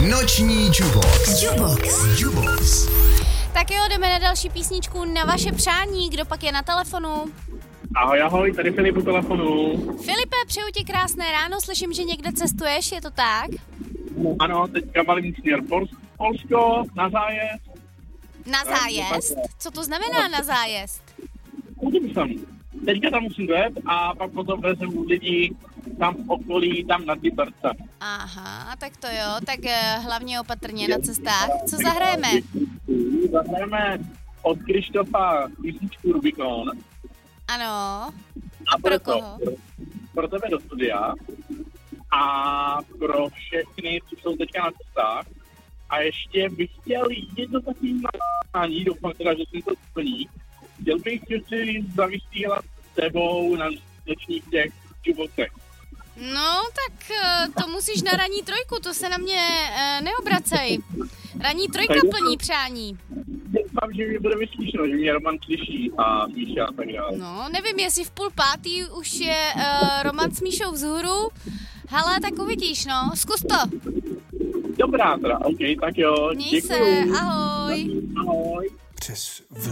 Noční Jubox. Tak jo, jdeme na další písničku na vaše přání. Kdo pak je na telefonu? Ahoj, tady Filip u telefonu. Filipe, přeju ti krásné ráno, slyším, že někde cestuješ, je to tak? Ano, teďka balím směr Polsko, na zájezd. Na zájezd? Co to znamená na zájezd? Teďka tam musím dojet a pak potom vezmu lidi tam v okolí, tam na Liberce. Aha, tak to jo, tak hlavně opatrně na cestách. Co zahrajeme? Zahrajeme od Krištofa písničku Rubikon. Ano. A pro koho? Pro tebe do studia a pro všechny, co jsou teďka na cestách. A ještě bych chtěl jedno takový nání, doufám teda, že jsem to splní. Chtěl bych si zavystříhat s tebou na nočních těch Jubocech. No, tak to musíš na ranní trojku, to se na mě neobracej. Ranní trojka plní přání. Doufám, že mi bude vyslyšeno, že mě Roman slyší a Míša a tak dále. No, nevím, jestli v 4:30 už je Roman s Míšou vzhůru. Hele, tak uvidíš, no, zkus to. Dobrá teda, ok, tak jo, Měj děkuju. se, ahoj. Ahoj. Přes